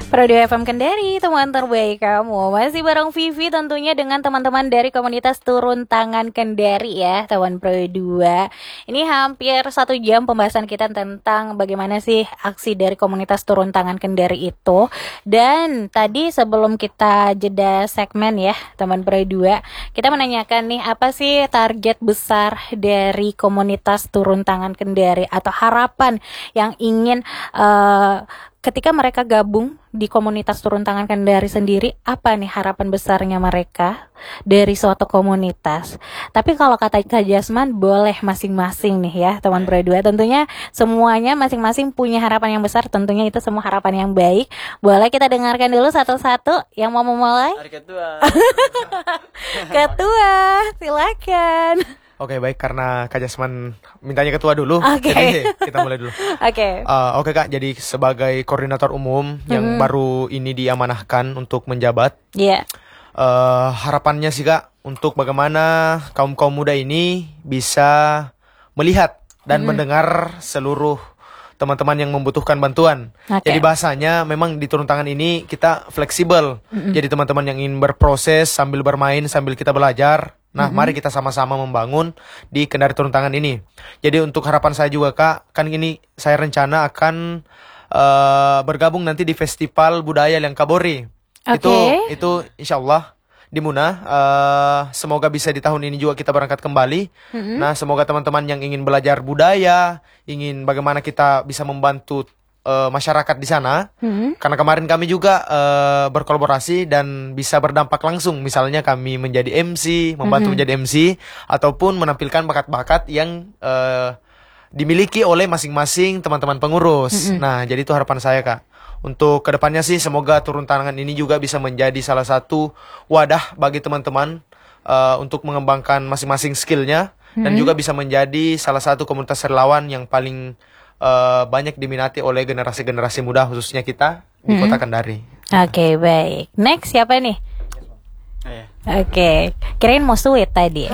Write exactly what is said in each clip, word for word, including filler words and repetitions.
Radio F M Kendari, teman terbaik kamu. Masih bareng Vivi tentunya dengan teman-teman dari komunitas Turun Tangan Kendari ya, teman Pro dua. Ini hampir satu jam pembahasan kita tentang bagaimana sih aksi dari komunitas Turun Tangan Kendari itu. Dan tadi sebelum kita jeda segmen ya, teman Pro dua, kita menanyakan nih apa sih target besar dari komunitas Turun Tangan Kendari atau harapan yang ingin uh, ketika mereka gabung di komunitas Turun Tangan Kendari sendiri, apa nih harapan besarnya mereka dari suatu komunitas? Tapi kalau kata Kak Jasman, boleh masing-masing nih ya, teman Pro dua. Tentunya semuanya masing-masing punya harapan yang besar, tentunya itu semua harapan yang baik. Boleh kita dengarkan dulu satu-satu yang mau memulai? Ketua. Ketua, silakan. Oke, baik, karena Kak Jasman mintanya ketua dulu, Oke. jadi kita mulai dulu. Oke. Uh, Oke Kak, jadi sebagai koordinator umum yang Mhm. baru ini diamanahkan untuk menjabat, Iya. uh, harapannya sih Kak, untuk bagaimana kaum-kaum muda ini bisa melihat dan Mhm. mendengar seluruh teman-teman yang membutuhkan bantuan. Oke. Jadi bahasanya memang di Turun Tangan ini kita fleksibel. Mhm. Jadi teman-teman yang ingin berproses sambil bermain, sambil kita belajar, nah, Mhm. mari kita sama-sama membangun di Kendari Turun Tangan ini. Jadi untuk harapan saya juga Kak, kan ini saya rencana akan uh, bergabung nanti di Festival Budaya Lengkabori. Oke. Itu itu insya Allah di Muna. Uh, semoga bisa di tahun ini juga kita berangkat kembali. Mhm. Nah, semoga teman-teman yang ingin belajar budaya, ingin bagaimana kita bisa membantu uh, masyarakat di sana. Mhm. Karena kemarin kami juga uh, berkolaborasi dan bisa berdampak langsung. Misalnya kami menjadi M C, membantu Mhm. menjadi M C, ataupun menampilkan bakat-bakat yang uh, dimiliki oleh masing-masing teman-teman pengurus. Mhm. Nah, jadi itu harapan saya Kak. Untuk kedepannya sih semoga Turun Tangan ini juga bisa menjadi salah satu wadah bagi teman-teman uh, untuk mengembangkan masing-masing skillnya. Dan Mhm. juga bisa menjadi salah satu komunitas relawan yang paling uh, banyak diminati oleh generasi-generasi muda khususnya kita di Mhm. Kota Kendari. Oke, baik. Next siapa nih? Oh, iya. Oke, kirain mau sweet tadi.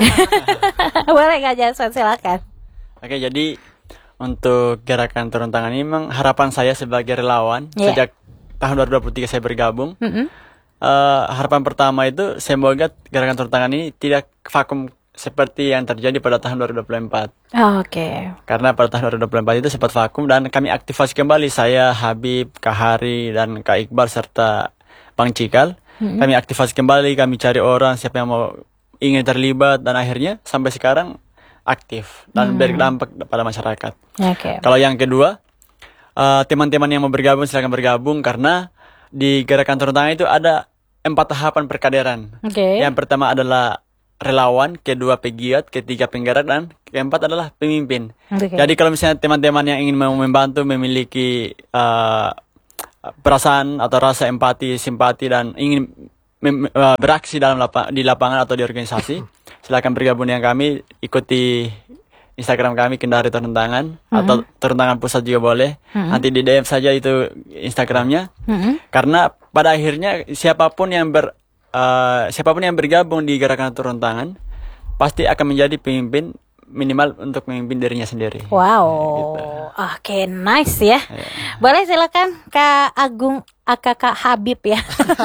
Boleh Kak Jasman, silakan. Oke, jadi untuk gerakan Turun Tangan ini memang harapan saya sebagai relawan Iya. sejak tahun dua ribu dua puluh tiga saya bergabung. Mhm. Eh, harapan pertama itu semoga gerakan Turun Tangan ini tidak vakum seperti yang terjadi pada tahun dua ribu dua puluh empat. Oh, Oke. Karena pada tahun dua ribu dua puluh empat itu sempat vakum dan kami aktifasi kembali, saya, Habib, Kak Hari, dan Kak Iqbal serta Bang Cikal. Mhm. Kami aktifasi kembali, kami cari orang siapa yang mau ingin terlibat dan akhirnya sampai sekarang aktif dan Hmm. berdampak pada masyarakat. Oke. Kalau yang kedua, eh, teman-teman yang mau bergabung silakan bergabung karena di gerakan Turun Tangan itu ada empat tahapan perkaderan. Oke. Yang pertama adalah relawan, kedua pegiat, ketiga penggerak, dan keempat adalah pemimpin. Oke. Jadi kalau misalnya teman-teman yang ingin mau membantu memiliki eh, perasaan atau rasa empati, simpati dan ingin mem- eh, beraksi dalam lapa- di lapangan atau di organisasi, silakan bergabung dengan kami, ikuti Instagram kami Kendari Turun Tangan atau Turun Tangan Pusat juga boleh. Mhm. Nanti di D M saja itu Instagramnya. Mhm. Karena pada akhirnya siapapun yang ber eh, siapapun yang bergabung di gerakan Turun Tangan pasti akan menjadi pemimpin minimal untuk memimpin dirinya sendiri. Wow. Gitu. Oke, nice ya. Boleh silakan Kak Agung, ah, Kakak Habib ya.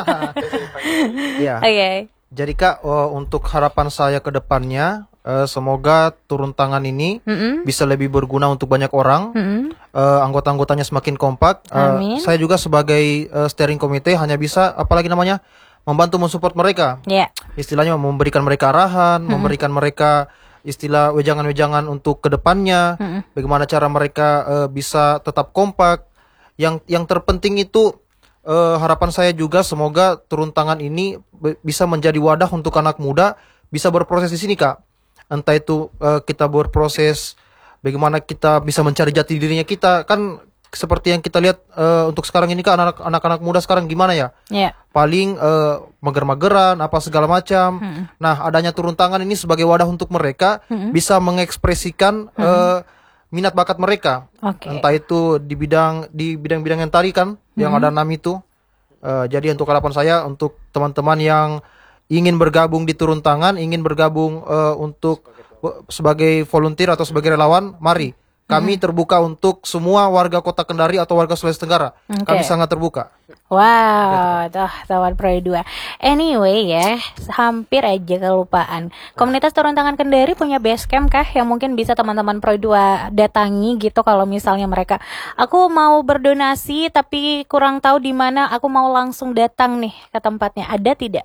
Iya. Oke. Jadi Kak, eh, untuk harapan saya ke depannya, eh, semoga Turun Tangan ini Mhm. bisa lebih berguna untuk banyak orang. Mhm. Eh, anggota-anggotanya semakin kompak. Eh, Amin. saya juga sebagai eh, steering komite hanya bisa, apalagi namanya, membantu mensupport mereka. Ya. Istilahnya memberikan mereka arahan, memberikan mereka istilah wejangan-wejangan untuk kedepannya. Mhm. Bagaimana cara mereka eh, bisa tetap kompak. Yang yang terpenting itu eh, harapan saya juga semoga Turun Tangan ini be- bisa menjadi wadah untuk anak muda bisa berproses di sini Kak. Entah itu eh, kita berproses bagaimana kita bisa mencari jati dirinya kita, kan seperti yang kita lihat eh, untuk sekarang ini Kak, anak- anak-anak muda sekarang gimana ya? Ya. Paling eh, mager-mageran apa segala macam. Hmm. Nah, adanya Turun Tangan ini sebagai wadah untuk mereka Hmm. bisa mengekspresikan eh, minat bakat mereka. Oke. Entah itu di bidang di bidang-bidang yang tadi kan, yang ada enam itu. Eh, jadi untuk harapan saya untuk teman-teman yang ingin bergabung di Turun Tangan, ingin bergabung eh, untuk eh, sebagai volunteer atau sebagai relawan, mari. Kami terbuka untuk semua warga Kota Kendari atau warga Sulawesi Tenggara. Oke. Kami sangat terbuka. Wow, tuh Tawan Pro dua. Anyway ya, hampir aja kelupaan. Komunitas turun tangan Kendari punya base camp kah yang mungkin bisa teman-teman Pro dua datangi gitu kalau misalnya mereka, aku mau berdonasi tapi kurang tahu di mana, aku mau langsung datang nih ke tempatnya. Ada tidak?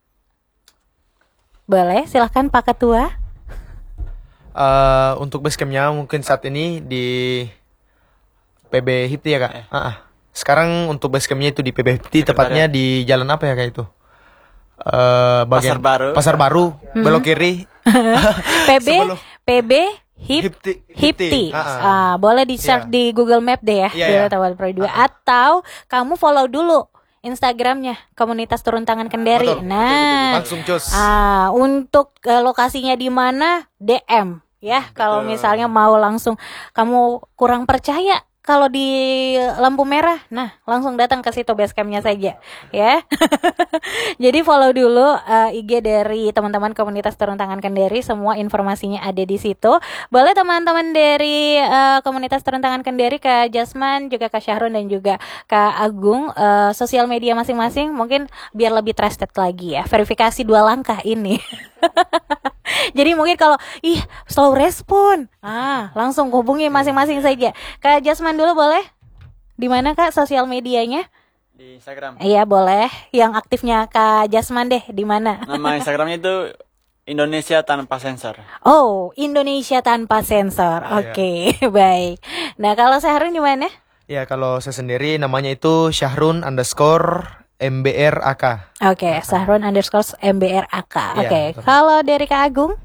Boleh, silahkan Pak Ketua. Eh, untuk base campnya mungkin saat ini di P B Hipti ya kak. Eh. Ah, ah. Sekarang untuk base campnya itu di P B Hipti, tepatnya di jalan apa ya kak itu? Eh, Pasar bagian Baru. Pasar Baru, belok kiri. P B Sebelum- P B Hip Hipti. Hipti. Ah, ah. Ah, boleh di search Iya. di Google Map deh ya, Iya, di iya. Tawan Pro dua, atau kamu follow dulu Instagramnya Komunitas Turun Tangan Kendari. Betul, Nah, langsung cus. ah, untuk eh, lokasinya di mana, D M ya. Kalau misalnya mau langsung, kamu kurang percaya kalau di lampu merah, nah langsung datang ke situ base campnya saja ya. Jadi follow dulu eh, I G dari teman-teman Komunitas Turun Tangan Kendari, semua informasinya ada di situ. Boleh teman-teman dari eh, Komunitas Turun Tangan Kendari, Kak Jasman, juga Kak Syahrun dan juga Kak Agung, eh, sosial media masing-masing mungkin biar lebih trusted lagi ya. Verifikasi dua langkah ini. Jadi mungkin kalau ih slow respon, ah langsung hubungi masing-masing saja. Kak Jasman dulu boleh? Di mana Kak sosial medianya? Di Instagram. Iya boleh. Yang aktifnya Kak Jasman deh, di mana? Nama Instagramnya itu Indonesia Tanpa Sensor. Oh, Indonesia Tanpa Sensor. Ah, Oke, baik. Nah kalau Syahrun di mana? Ya kalau saya sendiri namanya itu Syahrun underscore M B R A K. Oke, Syahrun underscore M B R A K. Iya, Oke, betul. kalau dari Kak Agung?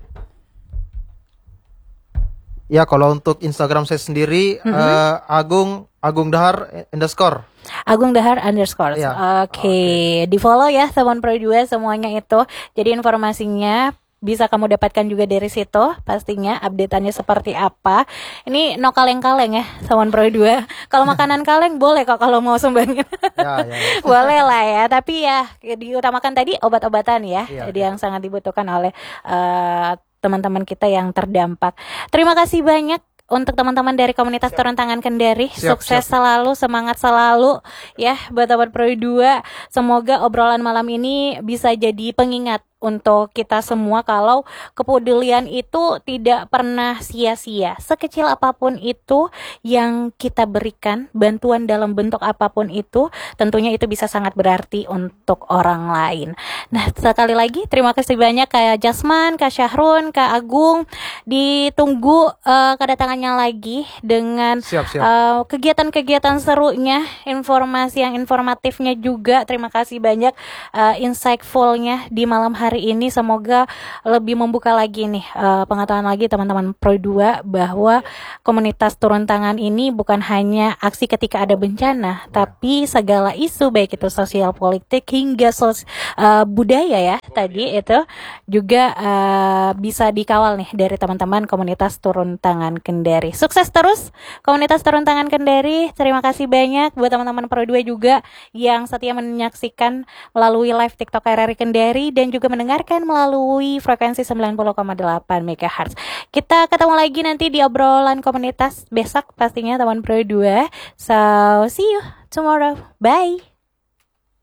Ya, kalau untuk Instagram saya sendiri eh, Agung Agung Dahar underscore. Agung Dahar underscore. Iya. Oke, di follow ya Tawan Pro dua semuanya itu. Jadi informasinya bisa kamu dapatkan juga dari situ, pastinya updateannya seperti apa. Ini no kaleng-kaleng ya Tawan Pro dua. Kalau makanan kaleng boleh kok kalau mau sumbangin. Ya, ya, ya. Boleh lah ya, tapi ya diutamakan tadi obat-obatan ya, Iya, jadi yang sangat dibutuhkan oleh eh, teman-teman kita yang terdampak. Terima kasih banyak untuk teman-teman dari Komunitas Turun Tangan Kendari. Siap, Sukses siap. selalu, semangat selalu ya buat Tawan Pro dua. Semoga obrolan malam ini bisa jadi pengingat untuk kita semua kalau kepedulian itu tidak pernah sia-sia. Sekecil apapun itu yang kita berikan, bantuan dalam bentuk apapun itu, tentunya itu bisa sangat berarti untuk orang lain. Nah, sekali lagi terima kasih banyak Kak Jasman, Kak Syahrun, Kak Agung. Ditunggu eh, kedatangannya lagi dengan Siap, siap. eh, kegiatan-kegiatan serunya, informasi yang informatifnya juga. Terima kasih banyak eh, insightfulnya di malam hari ini. Semoga lebih membuka lagi nih eh, pengetahuan lagi teman-teman Pro dua bahwa komunitas turun tangan ini bukan hanya aksi ketika ada bencana, tapi segala isu baik itu sosial, politik hingga sos eh, budaya ya tadi itu juga eh, bisa dikawal nih dari teman-teman komunitas turun tangan Kendari. Sukses terus komunitas turun tangan Kendari. Terima kasih banyak buat teman-teman Pro dua juga yang setia menyaksikan melalui live TikTok R R I Kendari dan juga mendengarkan melalui frekuensi sembilan puluh koma delapan megahertz. Kita ketemu lagi nanti di obrolan komunitas besok pastinya teman Pro dua. So, see you tomorrow. Bye.